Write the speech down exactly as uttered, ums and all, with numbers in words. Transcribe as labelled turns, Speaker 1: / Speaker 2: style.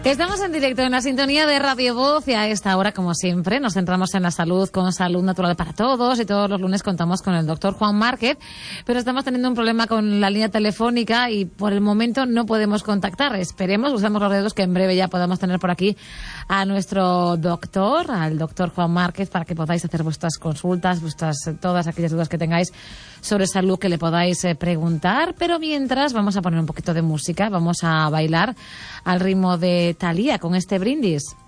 Speaker 1: Estamos en directo en la sintonía de Radio Voz y a esta hora, como siempre, nos centramos en la salud con Salud Natural para Todos y todos los lunes contamos con el doctor Juan Márquez, pero estamos teniendo un problema con la línea telefónica y por el momento no podemos contactar. Esperemos, usamos los dedos, que en breve ya podamos tener por aquí a nuestro doctor, al doctor Juan Márquez, para que podáis hacer vuestras consultas, vuestras todas aquellas dudas que tengáis sobre salud que le podáis eh, preguntar. Pero mientras vamos a poner un poquito de música, vamos a bailar al ritmo de Thalía con este Brindis.